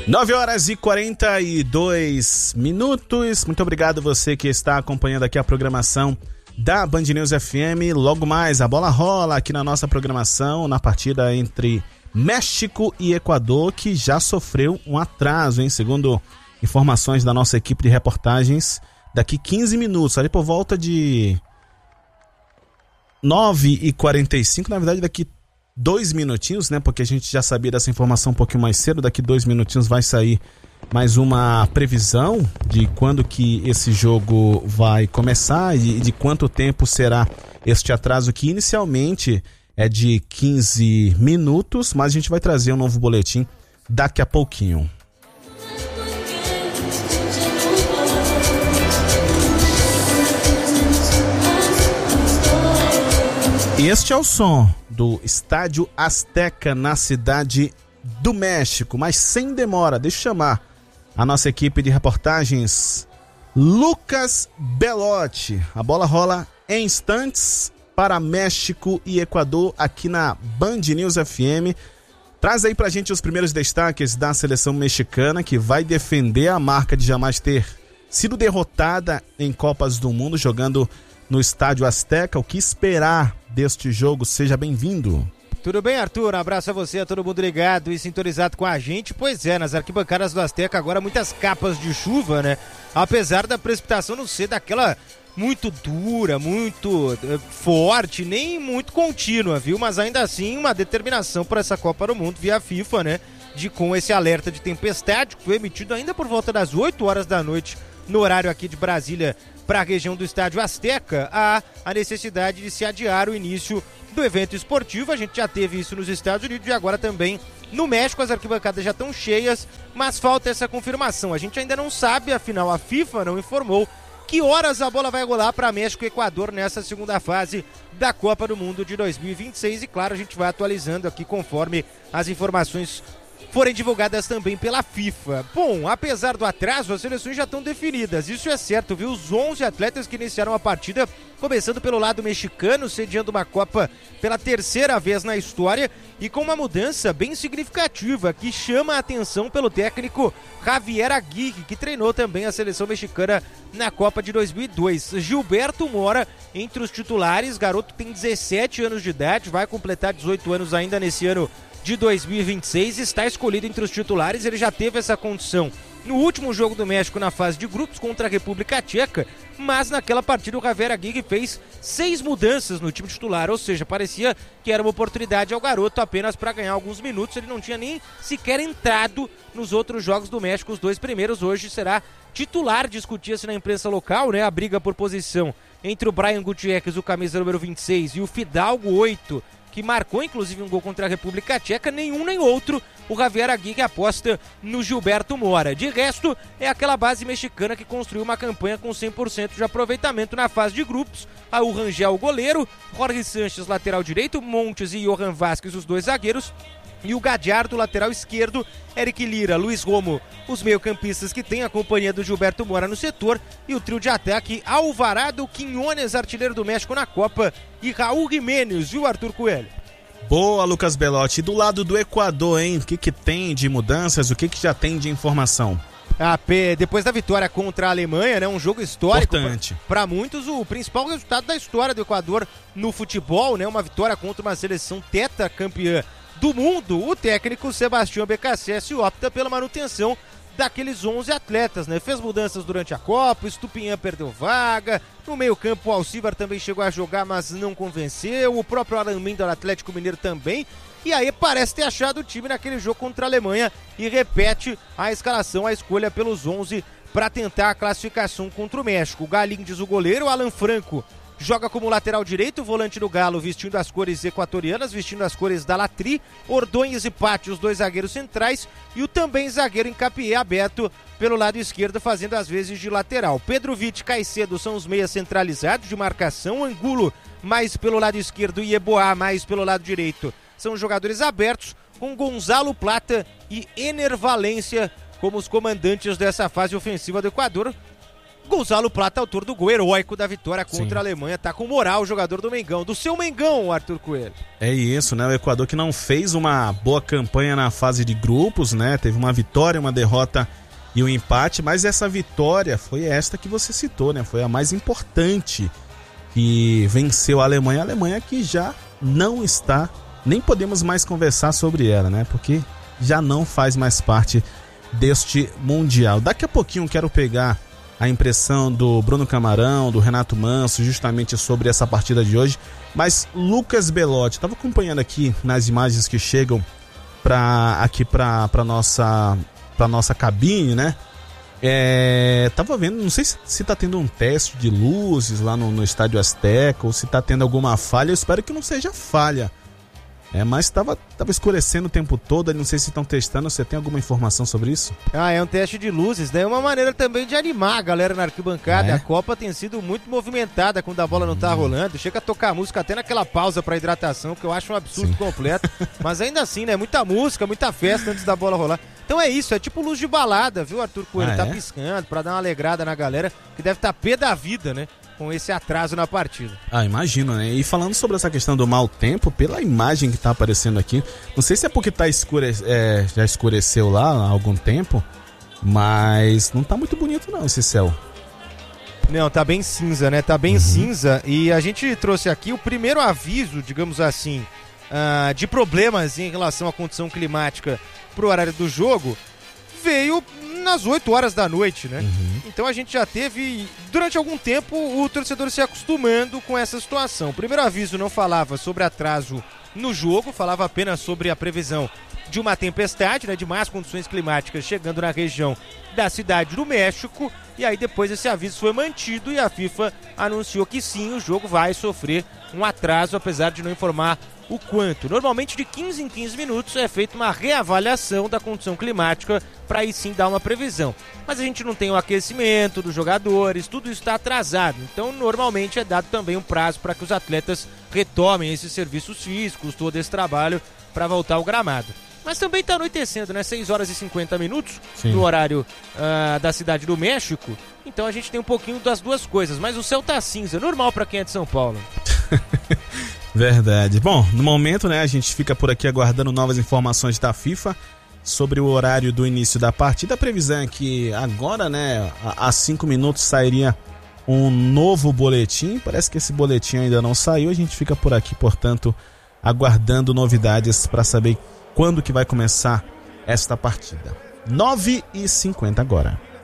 9h42. Muito obrigado você que está acompanhando aqui a programação da Band News FM. Logo mais, a bola rola aqui na nossa programação, na partida entre México e Equador, que já sofreu um atraso, hein? Segundo informações da nossa equipe de reportagens, daqui 15 minutos, ali por volta de 9h45, na verdade daqui 2 minutinhos, né? Porque a gente já sabia dessa informação um pouquinho mais cedo. Daqui 2 minutinhos vai sair mais uma previsão de quando que esse jogo vai começar e de quanto tempo será este atraso, que inicialmente é de 15 minutos, mas a gente vai trazer um novo boletim daqui a pouquinho. Este é o som do Estádio Azteca na Cidade do México, mas sem demora, deixa eu chamar a nossa equipe de reportagens, Lucas Belotti. A bola rola em instantes para México e Equador aqui na Band News FM. Traz aí pra gente os primeiros destaques da seleção mexicana, que vai defender a marca de jamais ter sido derrotada em Copas do Mundo, jogando no Estádio Azteca. O que esperar deste jogo? Seja bem-vindo. Tudo bem, Arthur? Um abraço a você, a todo mundo ligado e sintonizado com a gente. Pois é, nas arquibancadas do Azteca agora muitas capas de chuva, né? Apesar da precipitação não ser daquela muito dura, muito forte, nem muito contínua, viu? Mas ainda assim uma determinação para essa Copa do Mundo via FIFA, né? Com esse alerta de tempestade que foi emitido ainda por volta das 8 horas da noite no horário aqui de Brasília para a região do Estádio Azteca, há a necessidade de se adiar o início do evento esportivo. A gente já teve isso nos Estados Unidos e agora também no México. As arquibancadas já estão cheias, mas falta essa confirmação. A gente ainda não sabe, afinal a FIFA não informou que horas a bola vai rolar para México e Equador nessa segunda fase da Copa do Mundo de 2026. E claro, a gente vai atualizando aqui conforme as informações forem divulgadas também pela FIFA. Bom, apesar do atraso, as seleções já estão definidas, isso é certo, viu? Os 11 atletas que iniciaram a partida, começando pelo lado mexicano, sediando uma Copa pela 3ª vez na história e com uma mudança bem significativa que chama a atenção pelo técnico Javier Aguirre, que treinou também a seleção mexicana na Copa de 2002. Gilberto Mora entre os titulares, garoto tem 17 anos de idade, vai completar 18 anos ainda nesse ano de 2026, está escolhido entre os titulares. Ele já teve essa condição no último jogo do México na fase de grupos contra a República Tcheca, mas naquela partida o Javier Aguirre fez 6 mudanças no time titular, ou seja, parecia que era uma oportunidade ao garoto apenas para ganhar alguns minutos. Ele não tinha nem sequer entrado nos outros jogos do México, os 2 primeiros. Hoje será titular. Discutia-se na imprensa local, né, a briga por posição entre o Brian Gutierrez, o camisa número 26, e o Fidalgo, 8, que marcou inclusive um gol contra a República Tcheca. Nenhum nem outro. O Javier Aguirre aposta no Gilberto Mora. De resto, é aquela base mexicana que construiu uma campanha com 100% de aproveitamento na fase de grupos. O Rangel, o goleiro, Jorge Sanches, lateral direito, Montes e Johan Vázquez, os 2 zagueiros, e o Gadiardo, lateral esquerdo, Eric Lira, Luiz Romo, os meio-campistas que tem a companhia do Gilberto Mora no setor, e o trio de ataque, Alvarado, Quiñones, artilheiro do México na Copa, e Raul Jiménez, viu, Arthur Coelho? Boa, Lucas Belotti. E do lado do Equador, hein? O que tem de mudanças? O que já tem de informação? Depois da vitória contra a Alemanha, né, um jogo histórico para muitos, o principal resultado da história do Equador no futebol, né, uma vitória contra uma seleção tetracampeã do mundo. O técnico Sebastião Becassese opta pela manutenção daqueles 11 atletas, né? Fez mudanças durante a Copa, o Stupinhan perdeu vaga, no meio-campo o Alcivar também chegou a jogar, mas não convenceu, o próprio Alan Mendes do Atlético Mineiro também, e aí parece ter achado o time naquele jogo contra a Alemanha e repete a escalação, a escolha pelos 11 para tentar a classificação contra o México. O Galíndez, o goleiro, o Alan Franco joga como lateral direito, volante do Galo, vestindo as cores equatorianas, vestindo as cores da Latri. Ordonhes e Patti, os 2 zagueiros centrais, e o também zagueiro Incapié aberto pelo lado esquerdo, fazendo as vezes de lateral. Pedro Vitti e Caicedo são os meias centralizados de marcação, Angulo mais pelo lado esquerdo e Yeboah mais pelo lado direito. São jogadores abertos, com Gonzalo Plata e Ener Valência como os comandantes dessa fase ofensiva do Equador. Gonzalo Plata, autor do gol heróico da vitória contra a Alemanha, tá com moral o jogador do Mengão, do seu Mengão, Arthur Coelho. É isso, né? O Equador que não fez uma boa campanha na fase de grupos, né? Teve uma vitória, uma derrota e um empate, mas essa vitória foi esta que você citou, né? Foi a mais importante, que venceu a Alemanha que já não está, nem podemos mais conversar sobre ela, né? Porque já não faz mais parte deste Mundial. Daqui a pouquinho quero pegar a impressão do Bruno Camarão, do Renato Manso, justamente sobre essa partida de hoje. Mas Lucas Belotti, estava acompanhando aqui nas imagens que chegam para nossa cabine, né? Tava vendo, não sei se tá tendo um teste de luzes lá no Estádio Azteca ou se tá tendo alguma falha. Eu espero que não seja falha. Mas tava escurecendo o tempo todo, não sei se estão testando. Você tem alguma informação sobre isso? É um teste de luzes, né? É uma maneira também de animar a galera na arquibancada. A Copa tem sido muito movimentada quando a bola não tá rolando. Chega a tocar música até naquela pausa pra hidratação, que eu acho um absurdo completo. Mas ainda assim, né? Muita música, muita festa antes da bola rolar. Então é isso, é tipo luz de balada, viu, Arthur Coelho? Tá piscando pra dar uma alegrada na galera, que deve estar pé da vida, né? Com esse atraso na partida. Imagino, né? E falando sobre essa questão do mau tempo, pela imagem que tá aparecendo aqui, não sei se é porque já escureceu lá há algum tempo, mas não tá muito bonito não esse céu. Não, tá bem cinza, né? Tá bem cinza, e a gente trouxe aqui o primeiro aviso, digamos assim, de problemas em relação à condição climática pro horário do jogo, veio nas 8 horas da noite, né? Então a gente já teve, durante algum tempo, o torcedor se acostumando com essa situação. O primeiro aviso não falava sobre atraso no jogo, falava apenas sobre a previsão de uma tempestade, né, de más condições climáticas chegando na região da Cidade do México, e aí depois esse aviso foi mantido e a FIFA anunciou que sim, o jogo vai sofrer um atraso, apesar de não informar o quanto. Normalmente de 15 em 15 minutos é feita uma reavaliação da condição climática para aí sim dar uma previsão. Mas a gente não tem o aquecimento dos jogadores, tudo isso está atrasado. Então normalmente é dado também um prazo para que os atletas retomem esses serviços físicos, todo esse trabalho para voltar ao gramado. Mas também está anoitecendo, né? 6 horas e 50 minutos no horário da Cidade do México. Então a gente tem um pouquinho das duas coisas. Mas o céu tá cinza, normal para quem é de São Paulo. Verdade. Bom, no momento, né, a gente fica por aqui aguardando novas informações da FIFA sobre o horário do início da partida. A previsão é que agora, né, há 5 minutos sairia um novo boletim. Parece que esse boletim ainda não saiu. A gente fica por aqui, portanto, aguardando novidades para saber quando que vai começar esta partida. 9h50 agora.